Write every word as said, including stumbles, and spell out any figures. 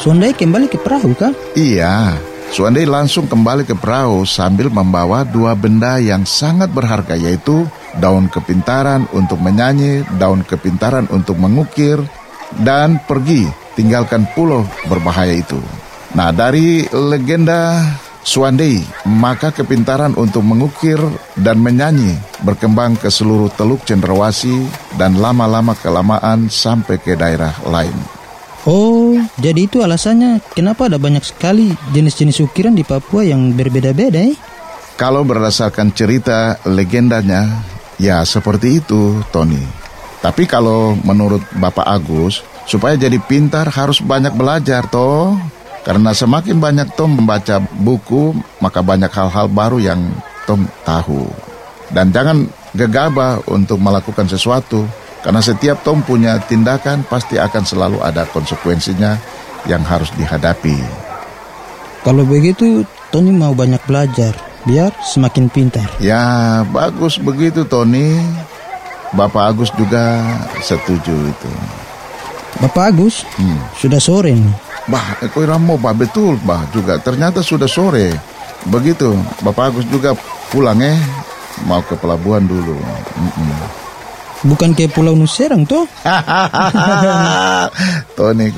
Suandai kembali ke perahu kah? Iya, Suandai langsung kembali ke perahu sambil membawa dua benda yang sangat berharga, yaitu daun kepintaran untuk menyanyi, daun kepintaran untuk mengukir, dan pergi tinggalkan pulau berbahaya itu. Nah, dari legenda Suandai, maka kepintaran untuk mengukir dan menyanyi berkembang ke seluruh Teluk Cendrawasih dan lama-lama kelamaan sampai ke daerah lain. Oh, jadi itu alasannya kenapa ada banyak sekali jenis-jenis ukiran di Papua yang berbeda-beda eh? Kalau berdasarkan cerita legendanya, ya seperti itu, Tony. Tapi kalau menurut Bapak Agus, supaya jadi pintar harus banyak belajar, toh. Karena semakin banyak Tom membaca buku, maka banyak hal-hal baru yang Tom tahu. Dan jangan gegabah untuk melakukan sesuatu, karena setiap Tom punya tindakan pasti akan selalu ada konsekuensinya yang harus dihadapi. Kalau begitu, Tony mau banyak belajar, biar semakin pintar. Ya, bagus begitu, Tony. Bapak Agus juga setuju itu. Bapak Agus, hmm. sudah sore nih. Bah, koi ramo bah betul bah juga. Ternyata sudah sore. Begitu, Bapak Agus juga pulang eh, mau ke pelabuhan dulu. Mm-mm. Bukan ke Pulau Nuserang toh? Tony